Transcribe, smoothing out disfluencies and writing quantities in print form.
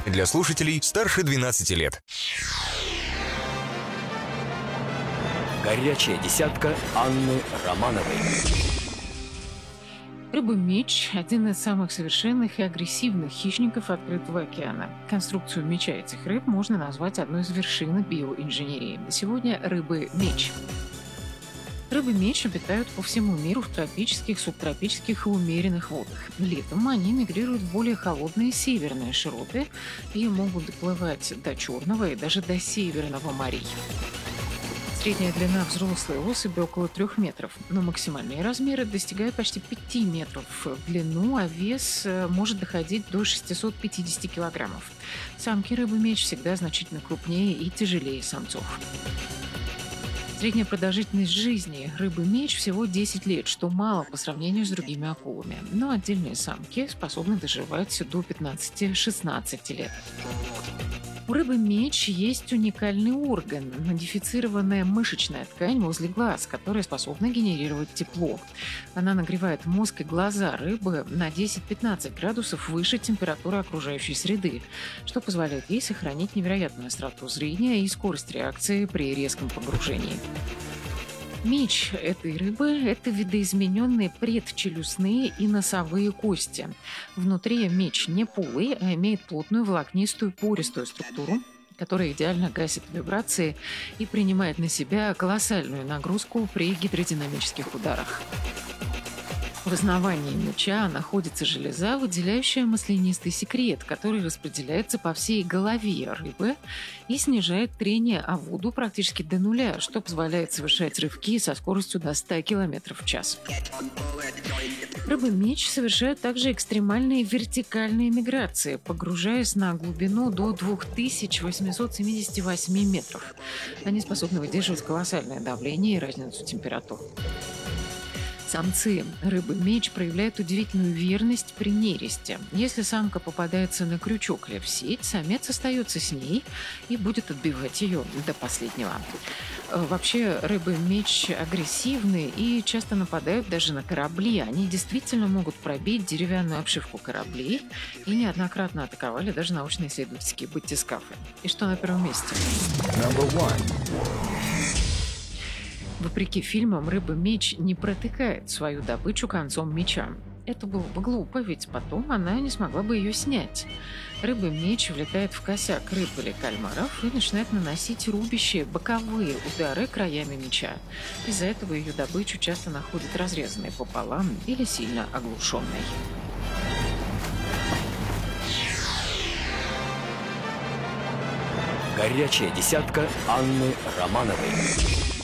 Для слушателей старше 12 лет. Горячая десятка Анны Романовой. Рыба-меч – один из самых совершенных и агрессивных хищников открытого океана. Конструкцию меча этих рыб можно назвать одной из вершин биоинженерии. Сегодня рыбы-меч. Рыбы-меч обитают по всему миру в тропических, субтропических и умеренных водах. Летом они мигрируют в более холодные северные широты и могут доплывать до Черного и даже до Северного морей. Средняя длина взрослой особи около 3 метров, но максимальные размеры достигают почти 5 метров в длину, а вес может доходить до 650 килограммов. Самки рыбы-меч всегда значительно крупнее и тяжелее самцов. Средняя продолжительность жизни рыбы-меч всего 10 лет, что мало по сравнению с другими акулами. Но отдельные самки способны доживать до 15-16 лет. У рыбы-меч есть уникальный орган – модифицированная мышечная ткань возле глаз, которая способна генерировать тепло. Она нагревает мозг и глаза рыбы на 10-15 градусов выше температуры окружающей среды, что позволяет ей сохранить невероятную остроту зрения и скорость реакции при резком погружении. Меч этой рыбы – это видоизмененные предчелюстные и носовые кости. Внутри меч не полый, а имеет плотную волокнистую пористую структуру, которая идеально гасит вибрации и принимает на себя колоссальную нагрузку при гидродинамических ударах. В основании меча находится железа, выделяющая маслянистый секрет, который распределяется по всей голове рыбы и снижает трение о воду практически до нуля, что позволяет совершать рывки со скоростью до 100 км в час. Рыбы-меч совершают также экстремальные вертикальные миграции, погружаясь на глубину до 2878 метров. Они способны выдерживать колоссальное давление и разницу температур. Самцы рыбы-меч проявляют удивительную верность при нересте. Если самка попадается на крючок или в сеть, самец остается с ней и будет отбивать ее до последнего. Вообще рыбы-меч агрессивны и часто нападают даже на корабли. Они действительно могут пробить деревянную обшивку кораблей и неоднократно атаковали даже научно-исследовательские батискафы. И что на первом месте? Вопреки фильмам, рыба-меч не протыкает свою добычу концом меча. Это было бы глупо, ведь потом она не смогла бы ее снять. Рыба-меч влетает в косяк рыб или кальмаров и начинает наносить рубящие боковые удары краями меча. Из-за этого ее добычу часто находят разрезанной пополам или сильно оглушенной. Горячая десятка Анны Романовой.